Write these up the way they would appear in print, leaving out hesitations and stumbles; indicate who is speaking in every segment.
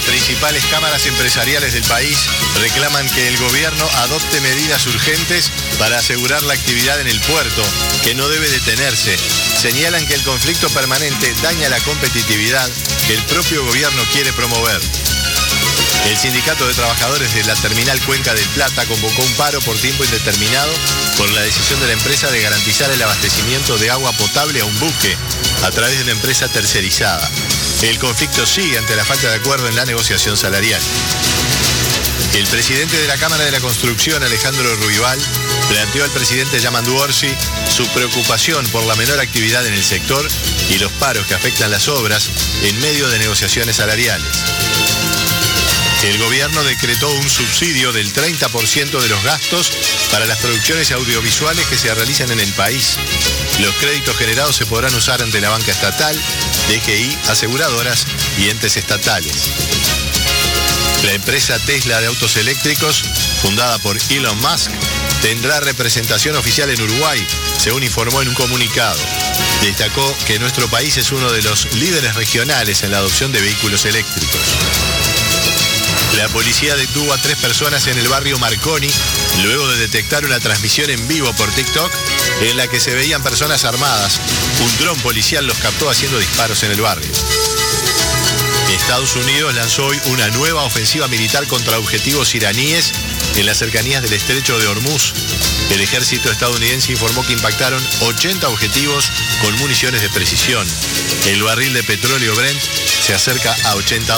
Speaker 1: principales cámaras empresariales del país reclaman que el gobierno adopte medidas urgentes para asegurar la actividad en el puerto, que no debe detenerse. Señalan que el conflicto permanente daña la competitividad que el propio gobierno quiere promover. El Sindicato de Trabajadores de la Terminal Cuenca del Plata convocó un paro por tiempo indeterminado por la decisión de la empresa de garantizar el abastecimiento de agua potable a un buque a través de una empresa tercerizada. El conflicto sigue ante la falta de acuerdo en la negociación salarial. El presidente de la Cámara de la Construcción, Alejandro Ruibal, planteó al presidente Yamandu Orsi su preocupación por la menor actividad en el sector y los paros que afectan las obras en medio de negociaciones salariales. El gobierno decretó un subsidio del 30% de los gastos para las producciones audiovisuales que se realizan en el país. Los créditos generados se podrán usar ante la banca estatal, DGI, aseguradoras y entes estatales. La empresa Tesla de autos eléctricos, fundada por Elon Musk, tendrá representación oficial en Uruguay, según informó en un comunicado. Destacó que nuestro país es uno de los líderes regionales en la adopción de vehículos eléctricos. La policía detuvo a 3 personas en el barrio Marconi luego de detectar una transmisión en vivo por TikTok en la que se veían personas armadas. Un dron policial los captó haciendo disparos en el barrio. Estados Unidos lanzó hoy una nueva ofensiva militar contra objetivos iraníes en las cercanías del estrecho de Hormuz. El ejército estadounidense informó que impactaron 80 objetivos con municiones de precisión. El barril de petróleo Brent se acerca a $80.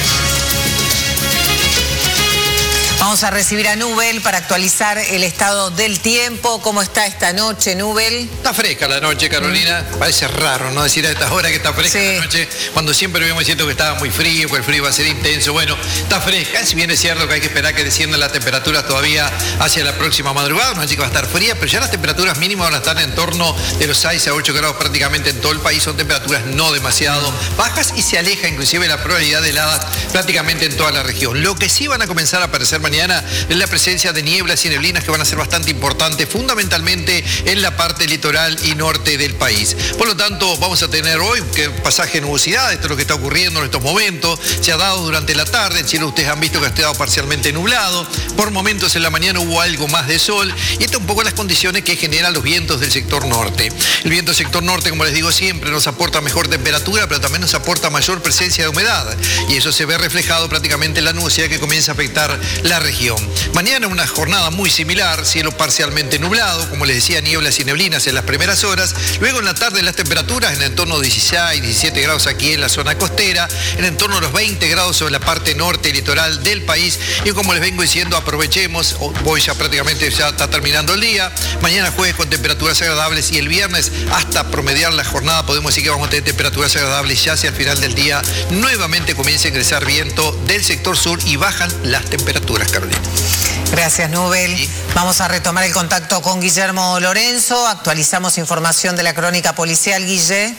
Speaker 2: Vamos a recibir a Nubel para actualizar el estado del tiempo. ¿Cómo está esta noche, Nubel?
Speaker 3: Está fresca la noche, Carolina. Parece raro, ¿no? Decir a estas horas que está fresca la noche, cuando siempre habíamos diciendo que estaba muy frío, que el frío va a ser intenso. Bueno, está fresca. Si bien es cierto que hay que esperar que desciendan las temperaturas todavía hacia la próxima madrugada, una noche que va a estar fría, pero ya las temperaturas mínimas van a estar en torno de los 6 a 8 grados prácticamente en todo el país. Son temperaturas no demasiado bajas y se aleja inclusive la probabilidad de heladas prácticamente en toda la región. Lo que sí van a comenzar a aparecer mañana es la presencia de nieblas y neblinas que van a ser bastante importantes, fundamentalmente en la parte litoral y norte del país. Por lo tanto, vamos a tener hoy un pasaje de nubosidad. Esto es lo que está ocurriendo en estos momentos. Se ha dado durante la tarde. El cielo ustedes han visto que ha estado parcialmente nublado. Por momentos en la mañana hubo algo más de sol. Y estas un poco las condiciones que generan los vientos del sector norte. El viento del sector norte, como les digo siempre, nos aporta mejor temperatura, pero también nos aporta mayor presencia de humedad. Y eso se ve reflejado prácticamente en la nubosidad que comienza a afectar la región. Mañana una jornada muy similar, cielo parcialmente nublado, como les decía, nieblas y neblinas en las primeras horas. Luego en la tarde las temperaturas en el entorno de 16, 17 grados aquí en la zona costera, en el entorno de los 20 grados sobre la parte norte y litoral del país. Y como les vengo diciendo, aprovechemos, hoy ya prácticamente ya está terminando el día. Mañana jueves con temperaturas agradables y el viernes hasta promediar la jornada podemos decir que vamos a tener temperaturas agradables ya hacia el final del día. Nuevamente comienza a ingresar viento del sector sur y bajan las temperaturas, Carolina.
Speaker 2: Gracias, Nubel. Sí. Vamos a retomar el contacto con Guillermo Lorenzo. Actualizamos información de la crónica policial, Guille.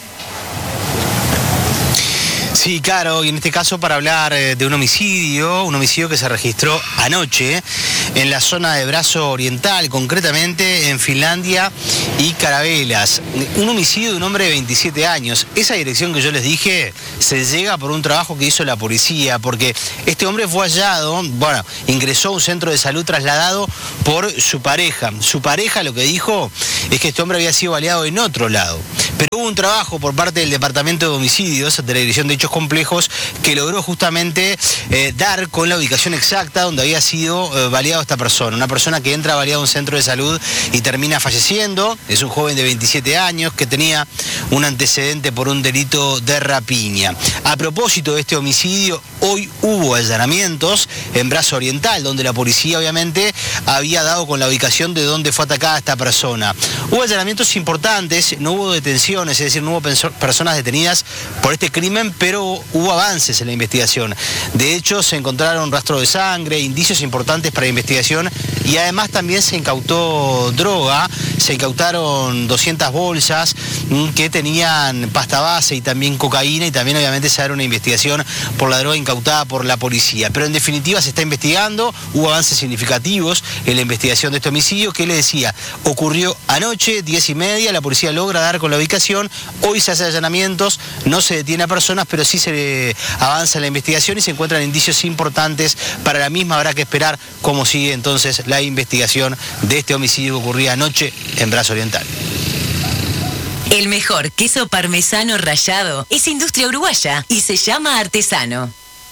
Speaker 4: Sí, claro, y en este caso para hablar de un homicidio que se registró anoche en la zona de Brazo Oriental, concretamente en Finlandia y Carabelas. Un homicidio de un hombre de 27 años. Esa dirección que yo les dije se llega por un trabajo que hizo la policía, porque este hombre fue hallado, ingresó a un centro de salud trasladado por su pareja. Su pareja lo que dijo es que este hombre había sido baleado en otro lado. Pero hubo un trabajo por parte del Departamento de Homicidios, de la Dirección de Hechos Complejos, que logró justamente dar con la ubicación exacta donde había sido baleado esta persona. Una persona que entra baleada a un centro de salud y termina falleciendo. Es un joven de 27 años que tenía un antecedente por un delito de rapiña. A propósito de este homicidio, hoy hubo allanamientos en Brazo Oriental, donde la policía obviamente había dado con la ubicación de donde fue atacada esta persona. Hubo allanamientos importantes, no hubo detenciones, es decir, no hubo personas detenidas por este crimen, pero hubo avances en la investigación. De hecho, se encontraron rastros de sangre, indicios importantes para investigar investigación y además también se incautó droga, se incautaron 200 bolsas que tenían pasta base y también cocaína, y también obviamente se hará una investigación por la droga incautada por la policía. Pero en definitiva se está investigando, hubo avances significativos en la investigación de este homicidio que le decía, ocurrió anoche, 10:30, la policía logra dar con la ubicación, hoy se hacen allanamientos, no se detiene a personas, pero sí se avanza en la investigación y se encuentran indicios importantes para la misma. Habrá que esperar cómo sigue entonces la investigación de este homicidio que ocurría anoche en Brazo Oriental.
Speaker 5: El mejor queso parmesano rallado es industria uruguaya y se llama Artesano.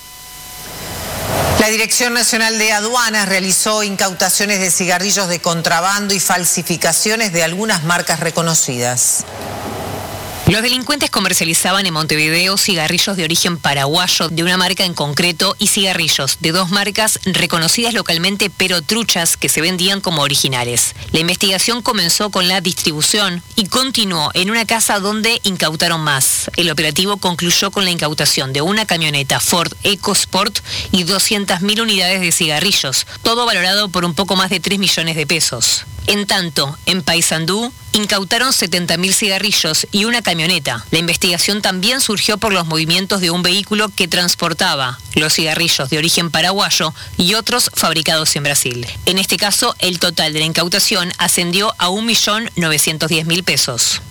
Speaker 2: La Dirección Nacional de Aduanas realizó incautaciones de cigarrillos de contrabando y falsificaciones de algunas marcas reconocidas.
Speaker 6: Los delincuentes comercializaban en Montevideo cigarrillos de origen paraguayo de una marca en concreto y cigarrillos de 2 marcas reconocidas localmente pero truchas que se vendían como originales. La investigación comenzó con la distribución y continuó en una casa donde incautaron más. El operativo concluyó con la incautación de una camioneta Ford EcoSport y 200.000 unidades de cigarrillos, todo valorado por un poco más de 3 millones de pesos. En tanto, en Paysandú incautaron 70.000 cigarrillos y una camioneta. La investigación también surgió por los movimientos de un vehículo que transportaba los cigarrillos de origen paraguayo y otros fabricados en Brasil. En este caso, el total de la incautación ascendió a 1.910.000 pesos.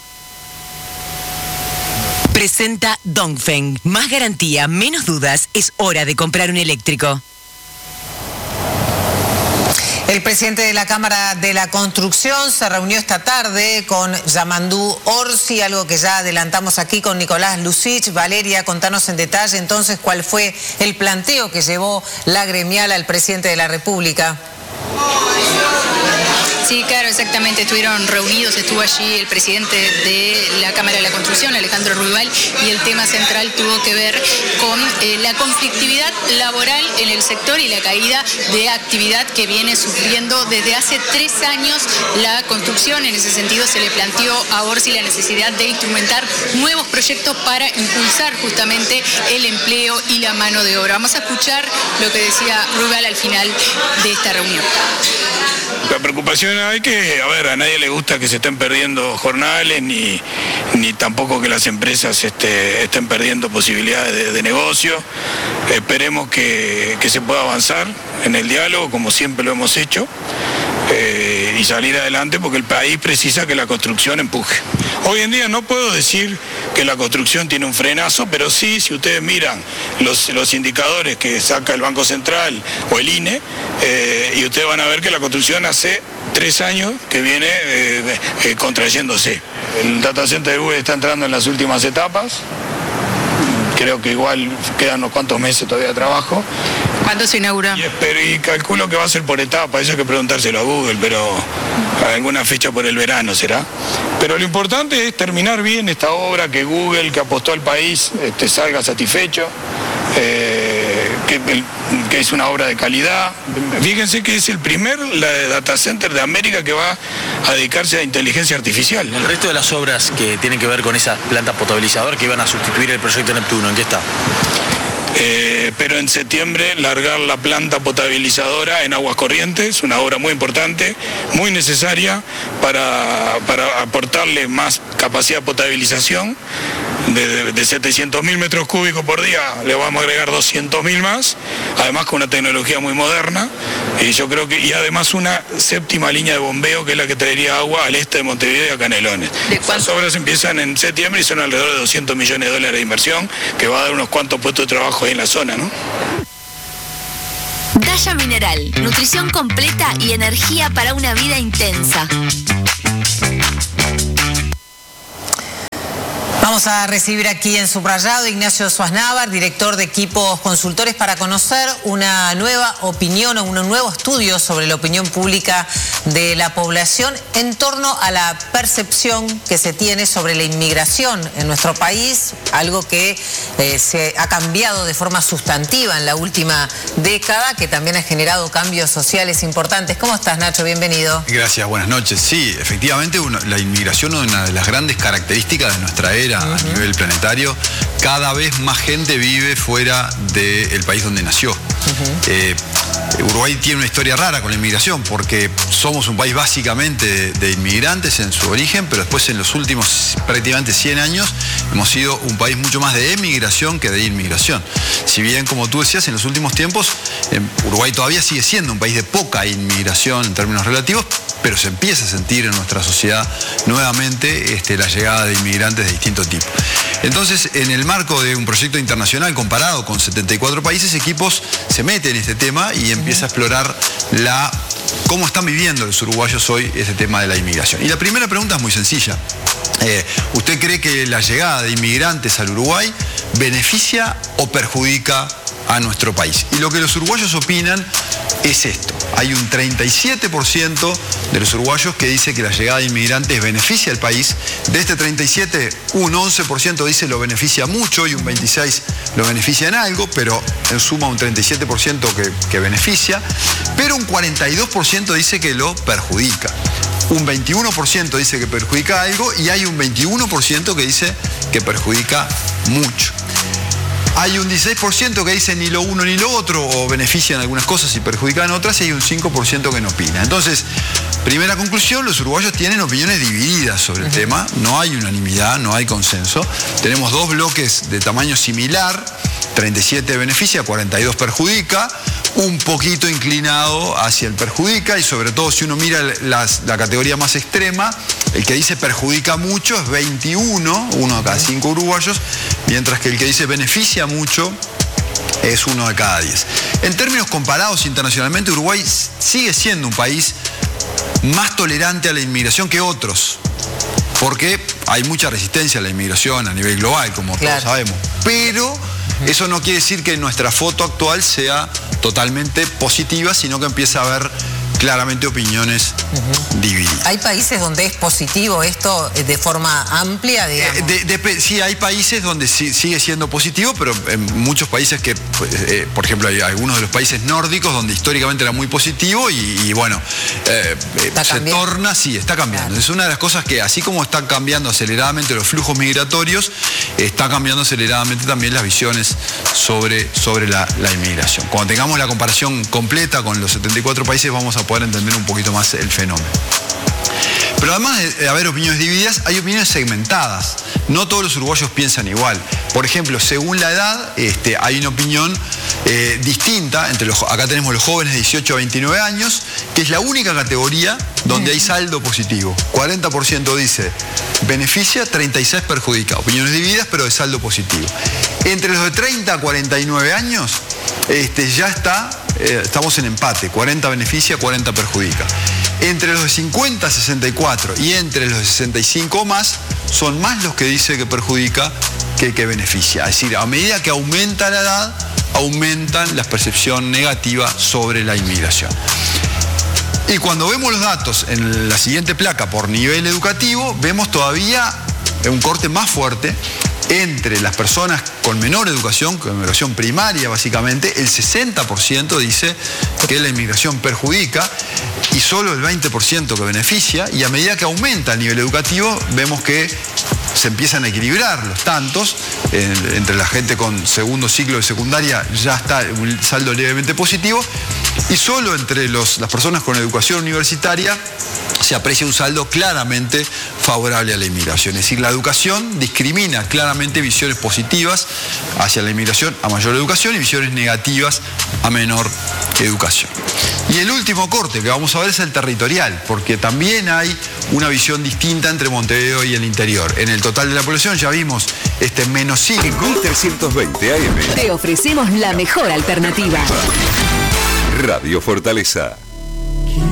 Speaker 5: Presenta Dongfeng. Más garantía, menos dudas. Es hora de comprar un eléctrico.
Speaker 2: El presidente de la Cámara de la Construcción se reunió esta tarde con Yamandú Orsi, algo que ya adelantamos aquí con Nicolás Lucich. Valeria, contanos en detalle entonces cuál fue el planteo que llevó la gremial al presidente de la República.
Speaker 7: Sí, claro, exactamente. Estuvieron reunidos, estuvo allí el presidente de la Cámara de la Construcción, Alejandro Ruibal, y el tema central tuvo que ver con la conflictividad laboral en el sector y la caída de actividad que viene sufriendo desde hace 3 años la construcción. En ese sentido se le planteó a Orsi la necesidad de instrumentar nuevos proyectos para impulsar justamente el empleo y la mano de obra. Vamos a escuchar lo que decía Ruibal al final de esta reunión.
Speaker 8: La preocupación hay que, a nadie le gusta que se estén perdiendo jornales, ni tampoco que las empresas estén perdiendo posibilidades de negocio. Esperemos que se pueda avanzar en el diálogo, como siempre lo hemos hecho, y salir adelante, porque el país precisa que la construcción empuje. Hoy en día no puedo decir que la construcción tiene un frenazo, pero sí, si ustedes miran los indicadores que saca el Banco Central o el INE, y ustedes van a ver que la construcción hace 3 años que viene contrayéndose. El data center de Google está entrando en las últimas etapas. Creo que igual quedan unos cuantos meses todavía de trabajo.
Speaker 7: ¿Cuándo se inaugura?
Speaker 8: Y calculo que va a ser por etapa, eso hay que preguntárselo a Google, pero alguna fecha por el verano será. Pero lo importante es terminar bien esta obra, que Google, que apostó al país, salga satisfecho, que es una obra de calidad. Fíjense que es el primer data center de América que va a dedicarse a inteligencia artificial.
Speaker 9: El resto de las obras que tienen que ver con esa planta potabilizadora que iban a sustituir el proyecto Neptuno, ¿en qué está?
Speaker 8: Pero en septiembre largar la planta potabilizadora en Aguas Corrientes, una obra muy importante, muy necesaria para aportarle más capacidad de potabilización. De 700.000 metros cúbicos por día le vamos a agregar 200.000 más, además con una tecnología muy moderna, y yo creo que, y además una 7ª línea de bombeo que es la que traería agua al este de Montevideo y a Canelones. Las obras empiezan en septiembre y son alrededor de $200 millones de inversión, que va a dar unos cuantos puestos de trabajo ahí en la zona, ¿no?
Speaker 10: Daya Mineral, nutrición completa y energía para una vida intensa.
Speaker 2: Vamos a recibir aquí en Subrayado Ignacio Suaznavar, director de Equipos Consultores, para conocer una nueva opinión o un nuevo estudio sobre la opinión pública de la población en torno a la percepción que se tiene sobre la inmigración en nuestro país, algo que se ha cambiado de forma sustantiva en la última década, que también ha generado cambios sociales importantes. ¿Cómo estás, Nacho? Bienvenido.
Speaker 11: Gracias, buenas noches. Sí, efectivamente la inmigración es una de las grandes características de nuestra era a nivel planetario. Cada vez más gente vive fuera del país donde nació. Uruguay tiene una historia rara con la inmigración porque somos un país básicamente de inmigrantes en su origen, pero después en los últimos prácticamente 100 años hemos sido un país mucho más de emigración que de inmigración. Si bien, como tú decías, en los últimos tiempos Uruguay todavía sigue siendo un país de poca inmigración en términos relativos, pero se empieza a sentir en nuestra sociedad nuevamente la llegada de inmigrantes de distintos tipos. Entonces, en el marco de un proyecto internacional comparado con 74 países, Equipos se mete en este tema y empieza a explorar cómo están viviendo los uruguayos hoy ese tema de la inmigración. Y la primera pregunta es muy sencilla. ¿Usted cree que la llegada de inmigrantes al Uruguay beneficia o perjudica a nuestro país? Y lo que los uruguayos opinan es esto. Hay un 37% de los uruguayos que dice que la llegada de inmigrantes beneficia al país. De este 37, un 11% dice lo beneficia mucho y un 26% lo beneficia en algo, pero en suma un 37% que beneficia. Pero un 42% dice que lo perjudica. Un 21% dice que perjudica algo y hay un 21% que dice que perjudica mucho. Hay un 16% que dice ni lo uno ni lo otro, o benefician algunas cosas y perjudican otras, y hay un 5% que no opina. Entonces, primera conclusión, los uruguayos tienen opiniones divididas sobre el tema, no hay unanimidad, no hay consenso. Tenemos dos bloques de tamaño similar, 37 beneficia, 42 perjudica, un poquito inclinado hacia el perjudica, y sobre todo si uno mira la categoría más extrema, el que dice perjudica mucho es 21, uno de cada 5 uruguayos, mientras que el que dice beneficia mucho es 1 de cada 10. En términos comparados internacionalmente, Uruguay sigue siendo un país más tolerante a la inmigración que otros, porque hay mucha resistencia a la inmigración a nivel global, como todos sabemos, pero eso no quiere decir que nuestra foto actual sea totalmente positiva, sino que empieza a haber claramente opiniones divididas.
Speaker 2: ¿Hay países donde es positivo esto de forma amplia, digamos?
Speaker 11: Sí, hay países donde sigue siendo positivo, pero en muchos países que, por ejemplo, hay algunos de los países nórdicos donde históricamente era muy positivo y bueno, se torna, está cambiando. Claro. Es una de las cosas que, así como están cambiando aceleradamente los flujos migratorios, está cambiando aceleradamente también las visiones sobre la inmigración. Cuando tengamos la comparación completa con los 74 países, vamos a poder entender un poquito más el fenómeno. Pero además de haber opiniones divididas, hay opiniones segmentadas. No todos los uruguayos piensan igual. Por ejemplo, según la edad, hay una opinión distinta. Acá tenemos los jóvenes de 18 a 29 años, que es la única categoría donde hay saldo positivo. 40% dice beneficia, 36% perjudica. Opiniones divididas, pero de saldo positivo. Entre los de 30 a 49 años, ya estamos en empate. 40 beneficia, 40 perjudica. Entre los de 50 a 64 y entre los de 65 o más, son más los que dice que perjudica que beneficia. Es decir, a medida que aumenta la edad, aumentan la percepción negativa sobre la inmigración. Y cuando vemos los datos en la siguiente placa por nivel educativo, vemos todavía un corte más fuerte entre las personas con menor educación, con educación primaria básicamente. El 60% dice que la inmigración perjudica y solo el 20% que beneficia, y a medida que aumenta el nivel educativo vemos que se empiezan a equilibrar los tantos. Entre la gente con segundo ciclo de secundaria ya está un saldo levemente positivo, y solo entre las personas con educación universitaria se aprecia un saldo claramente favorable a la inmigración. Es decir, la educación discrimina claramente visiones positivas hacia la inmigración a mayor educación y visiones negativas a menor educación. Y el último corte que vamos a ver es el territorial, porque también hay una visión distinta entre Montevideo y el interior. En el total de la población ya vimos -5.
Speaker 12: En 1320 AM
Speaker 5: te ofrecemos la mejor alternativa.
Speaker 12: Radio Fortaleza.